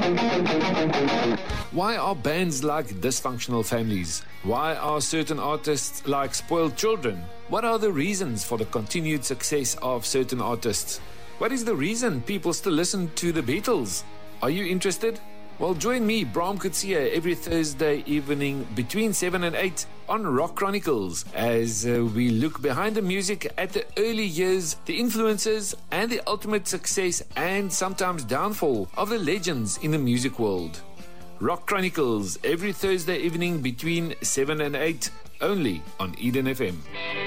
Why are bands like dysfunctional families? Why are certain artists like spoiled children? What are the reasons for the continued success of certain artists? What is the reason people still listen to the Beatles? Are you interested? Well, join me, Bram Kutsia, every Thursday evening between 7 and 8 on Rock Chronicles as we look behind the music at the early years, the influences, and the ultimate success and sometimes downfall of the legends in the music world. Rock Chronicles every Thursday evening between 7 and 8, only on Eden FM.